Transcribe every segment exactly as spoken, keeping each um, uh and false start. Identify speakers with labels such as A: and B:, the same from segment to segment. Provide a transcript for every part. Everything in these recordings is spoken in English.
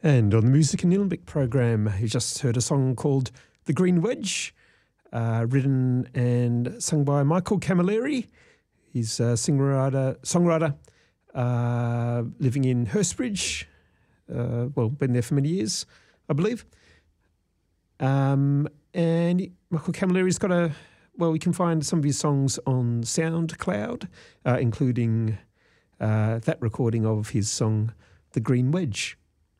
A: And on the Music in Nillumbik program, you just heard a song called The Green Wedge, uh, written and sung by Michael Camilleri. He's a singer-writer, songwriter uh, living in Hurstbridge. Uh, well, been there for many years, I believe. Um, and Michael Camilleri's got a, well, you can find some of his songs on SoundCloud, uh, including uh, that recording of his song, The Green Wedge.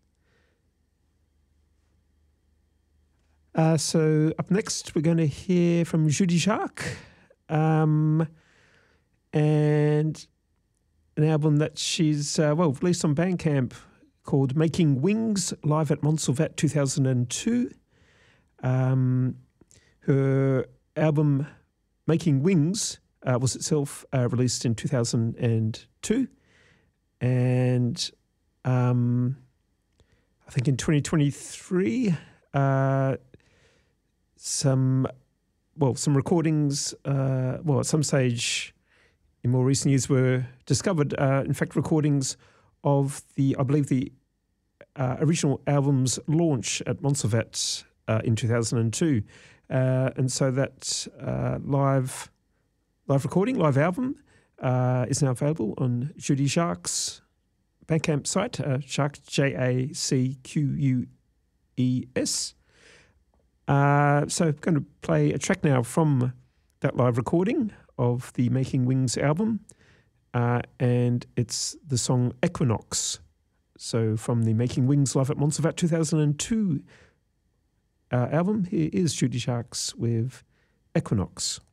A: Uh, so up next, we're going to hear from Judy Jacques, um, and an album that she's, uh, well, released on Bandcamp called Making Wings, live at Montserrat two thousand two. Um, her album Making Wings uh, was itself uh, released in two thousand two, and um, I think in twenty twenty-three, uh, some, well, some recordings, uh, well, at some stage in more recent years were discovered, uh, in fact, recordings of the, I believe, the uh, original album's launch at Montserrat uh, in two thousand two. Uh, and so that uh, live live recording, live album, uh, is now available on Judy Jacques' Bandcamp site, uh, Jacques, J A C Q U E S. Uh, so I'm going to play a track now from that live recording of the Making Wings album, uh, and it's the song Equinox. So from the Making Wings live at Montserrat two thousand two uh, album, here is Judy Jacques with Equinox.